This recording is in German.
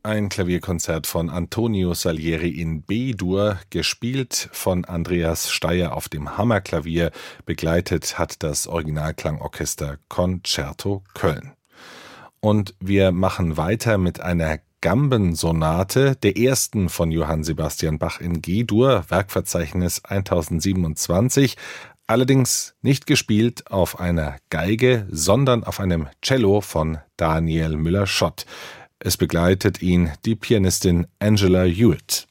ein Klavierkonzert von Antonio Salieri in B-Dur, gespielt von Andreas Steyer auf dem Hammerklavier, begleitet hat das Originalklangorchester Concerto Köln. Und wir machen weiter mit einer Gambensonate, der ersten von Johann Sebastian Bach in G-Dur, Werkverzeichnis 1027, allerdings nicht gespielt auf einer Geige, sondern auf einem Cello von Daniel Müller-Schott. Es begleitet ihn die Pianistin Angela Hewitt.